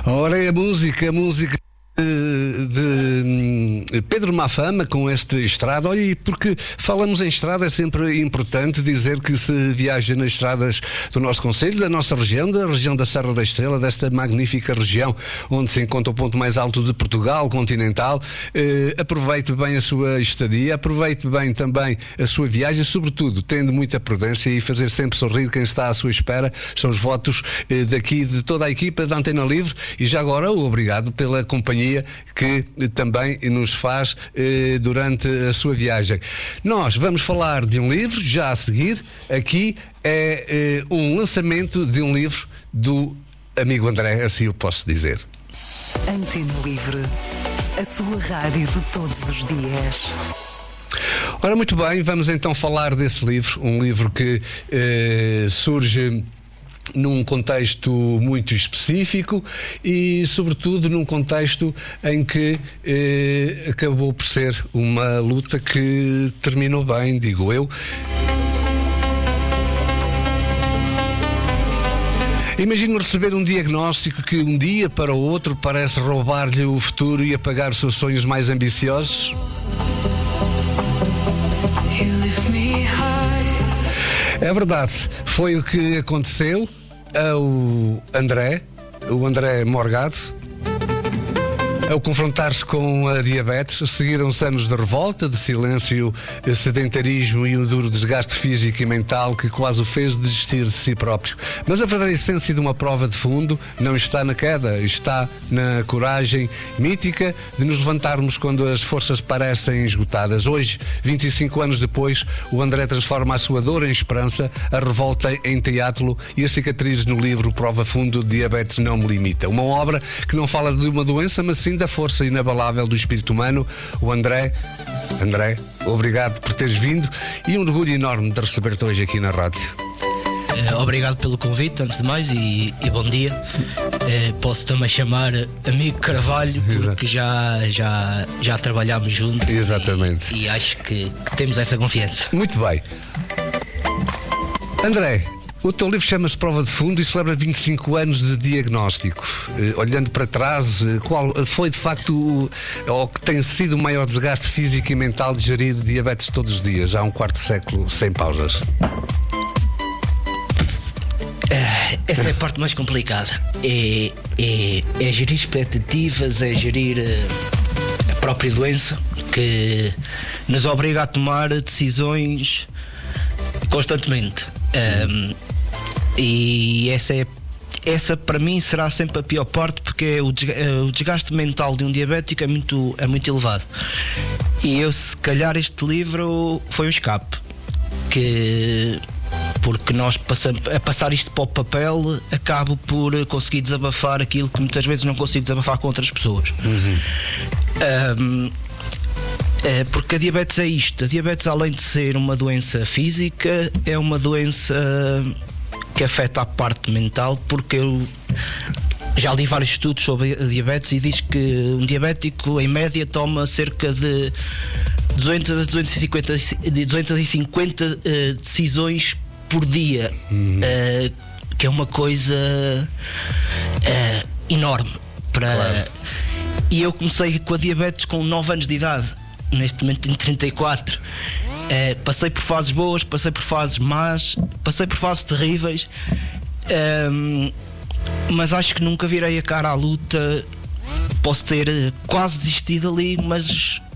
Ora, é a música de Pedro Mafama com este Estrada. Olha, e porque falamos em estrada, é sempre importante dizer que se viaja nas estradas do nosso concelho, da nossa região, da região da Serra da Estrela, desta magnífica região onde se encontra o ponto mais alto de Portugal continental, aproveite bem a sua estadia, aproveite bem também a sua viagem, sobretudo tendo muita prudência e fazer sempre sorrir quem está à sua espera. São os votos daqui de toda a equipa da Antena Livre, e já agora obrigado pela companhia que também nos faz durante a sua viagem. Nós vamos falar de um livro, já a seguir. Aqui é um lançamento de um livro do amigo André, assim eu posso dizer. Antena Livre, a sua rádio de todos os dias. Ora, muito bem, vamos então falar desse livro, um livro que surge num contexto muito específico e, sobretudo, num contexto em que acabou por ser uma luta que terminou bem, digo eu. Imagino receber um diagnóstico que um dia para o outro parece roubar-lhe o futuro e apagar os seus sonhos mais ambiciosos. É verdade, foi o que aconteceu ao André, o André Morgado. Ao confrontar-se com a diabetes, seguiram-se anos de revolta, de silêncio, sedentarismo e um duro desgaste físico e mental que quase o fez desistir de si próprio. Mas a verdadeira essência de uma prova de fundo não está na queda, está na coragem mítica de nos levantarmos quando as forças parecem esgotadas. Hoje, 25 anos depois, o André transforma a sua dor em esperança, a revolta em teatro e as cicatrizes no livro Prova Fundo, Diabetes Não Me Limita. Uma obra que não fala de uma doença, mas sim da força inabalável do espírito humano. O André, obrigado por teres vindo e um orgulho enorme de receber-te hoje aqui na rádio. Obrigado pelo convite, antes de mais, e bom dia. Posso também chamar amigo Carvalho, porque já trabalhámos juntos. Exatamente. E acho que temos essa confiança. Muito bem. André, o teu livro chama-se Prova de Fundo e celebra 25 anos de diagnóstico. Olhando para trás, qual foi de facto ou que tem sido o maior desgaste físico e mental de gerir diabetes todos os dias, há um quarto século, sem pausas? Essa é a parte mais complicada. É gerir expectativas, é gerir a própria doença, que nos obriga a tomar decisões constantemente. E essa para mim será sempre a pior parte, porque o desgaste mental de um diabético é muito elevado. E eu, se calhar, este livro foi um escape, porque nós a passar isto para o papel, acabo por conseguir desabafar aquilo que muitas vezes não consigo desabafar com outras pessoas. Porque a diabetes é isto. A diabetes, além de ser uma doença física, é uma doença que afeta a parte mental, porque eu já li vários estudos sobre a diabetes e diz que um diabético em média toma cerca de 250 decisões por dia, que é uma coisa enorme Claro. E eu comecei com a diabetes com 9 anos de idade. Neste momento tenho 34. Passei por fases boas, passei por fases más, passei por fases terríveis, mas acho que nunca virei a cara à luta. Posso ter quase desistido ali, mas